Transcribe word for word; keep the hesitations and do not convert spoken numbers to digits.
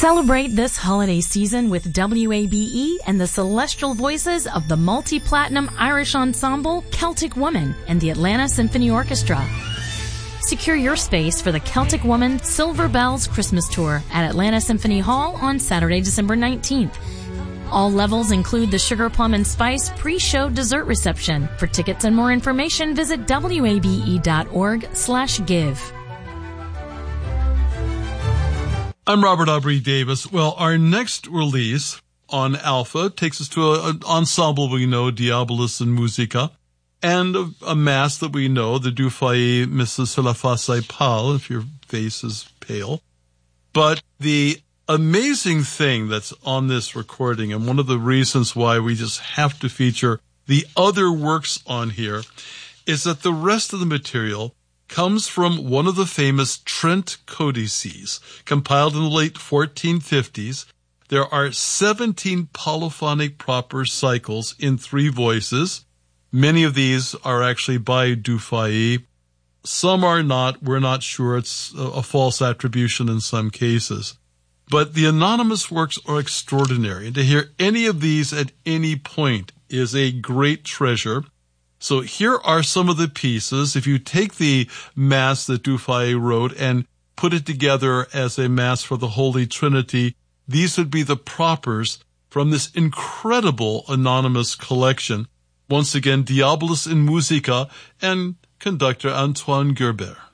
Celebrate this holiday season with W A B E and the celestial voices of the multi-platinum Irish ensemble Celtic Woman and the Atlanta Symphony Orchestra. Secure your space for the Celtic Woman Silver Bells Christmas Tour at Atlanta Symphony Hall on Saturday, December nineteenth. All levels include the Sugar Plum and Spice pre-show dessert reception. For tickets and more information, visit wabe.org slash give. I'm Robert Aubrey Davis. Well, our next release on Alpha takes us to a, an ensemble we know, Diabolus in Musica, and a, a mass that we know, the Du Fay Misses sur la face pâle, if your face is pale. But the amazing thing that's on this recording, and one of the reasons why we just have to feature the other works on here, is that the rest of the material comes from one of the famous Trent codices, compiled in the late fourteen fifties. There are seventeen polyphonic proper cycles in three voices. Many of these are actually by Du Fay. Some are not. We're not sure. It's a, a false attribution in some cases. But the anonymous works are extraordinary, and to hear any of these at any point is a great treasure. So here are some of the pieces. If you take the Mass that Du Fay wrote and put it together as a Mass for the Holy Trinity, these would be the propers from this incredible anonymous collection. Once again, Diabolus in Musica and conductor Antoine Gerber.